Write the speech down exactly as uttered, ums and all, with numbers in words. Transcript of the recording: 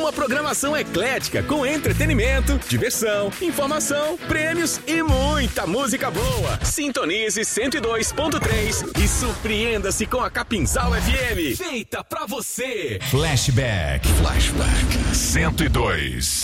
Uma programação eclética com entretenimento, diversão, informação, prêmios e muita música boa. Sintonize cento e dois ponto três e surpreenda-se com a Capinzal F M. Feita pra você. Flashback. Flashback cento e dois.